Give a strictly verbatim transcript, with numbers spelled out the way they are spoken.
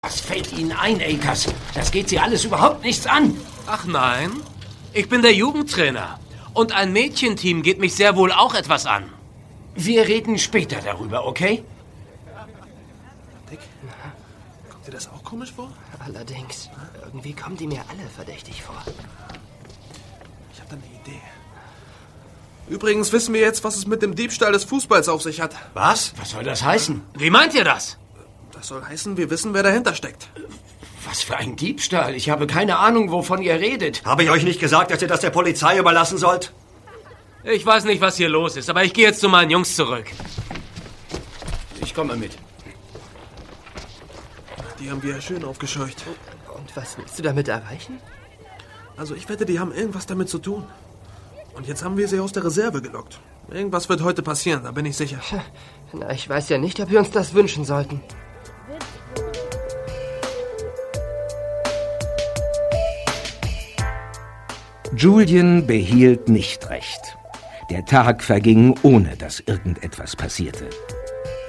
Was fällt Ihnen ein, Akers? Das geht Sie alles überhaupt nichts an. Ach nein, ich bin der Jugendtrainer. Und ein Mädchenteam geht mich sehr wohl auch etwas an. Wir reden später darüber, okay? Dick, kommt dir das auch komisch vor? Allerdings. Irgendwie kommen die mir alle verdächtig vor. Ich habe da eine Idee. Übrigens wissen wir jetzt, was es mit dem Diebstahl des Fußballs auf sich hat. Was? Was soll das heißen? Wie meint ihr das? Das soll heißen, wir wissen, wer dahinter steckt. Was für ein Diebstahl? Ich habe keine Ahnung, wovon ihr redet. Habe ich euch nicht gesagt, dass ihr das der Polizei überlassen sollt? Ich weiß nicht, was hier los ist, aber ich gehe jetzt zu meinen Jungs zurück. Ich komme mit. Die haben wir ja schön aufgescheucht. Und was willst du damit erreichen? Also ich wette, die haben irgendwas damit zu tun. Und jetzt haben wir sie aus der Reserve gelockt. Irgendwas wird heute passieren, da bin ich sicher. Na, ich weiß ja nicht, ob wir uns das wünschen sollten. Julian behielt nicht recht. Der Tag verging, ohne dass irgendetwas passierte.